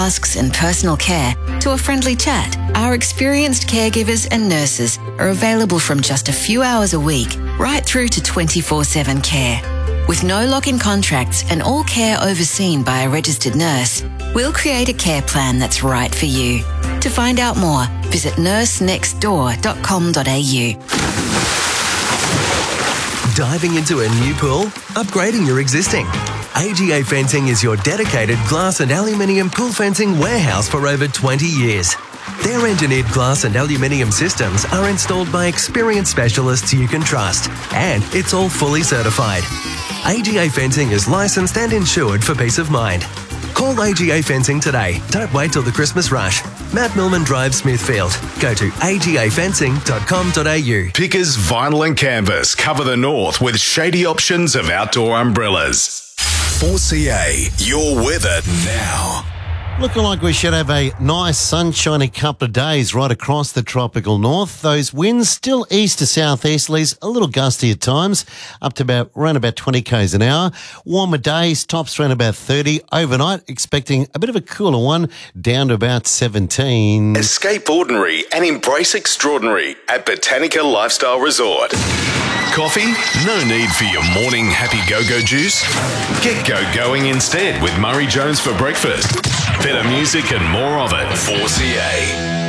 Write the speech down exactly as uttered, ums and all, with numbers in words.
tasks and personal care to a friendly chat. Our experienced caregivers and nurses are available from just a few hours a week right through to twenty-four seven care. With no lock-in contracts and all care overseen by a registered nurse, we'll create a care plan that's right for you. To find out more, visit nurse next door dot com dot a u. Diving into a new pool? Upgrading your existing? A G A Fencing is your dedicated glass and aluminium pool fencing warehouse for over twenty years. Their engineered glass and aluminium systems are installed by experienced specialists you can trust, and it's all fully certified. A G A Fencing is licensed and insured for peace of mind. Call A G A Fencing today. Don't wait till the Christmas rush. Matt Millman Drive, Smithfield. Go to a g a fencing dot com dot a u. Pickers Vinyl and Canvas cover the north with shady options of outdoor umbrellas. four C A, your weather now. Looking like we should have a nice sunshiny couple of days right across the tropical north. Those winds still east to southeasterlies, a little gusty at times, up to about around about twenty k's an hour. Warmer days, tops around about thirty. Overnight, expecting a bit of a cooler one, down to about seventeen. Escape ordinary and embrace extraordinary at Botanica Lifestyle Resort. Coffee? No need for your morning happy go-go juice. Get go-going instead with Murray Jones for breakfast. Better music and more of it. four C A.